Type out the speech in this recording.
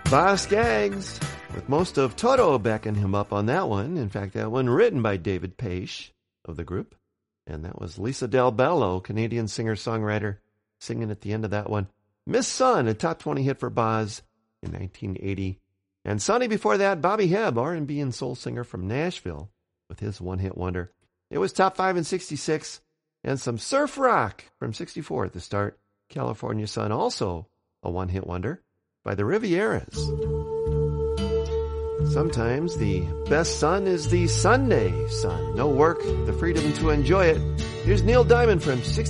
Boz Scaggs, with most of Toto backing him up on that one. In fact, that one written by David Paich of the group. And that was Lisa Del Bello, Canadian singer-songwriter, singing at the end of that one. Miss Sun, a top 20 hit for Boz in 1980. And Sonny before that, Bobby Hebb, R&B and soul singer from Nashville, with his one-hit wonder. It was top 5 in 66. And some surf rock from 64 at the start. California Sun, also a one-hit wonder by the Rivieras. Sometimes the best sun is the Sunday sun. No work, the freedom to enjoy it. Here's Neil Diamond from 60.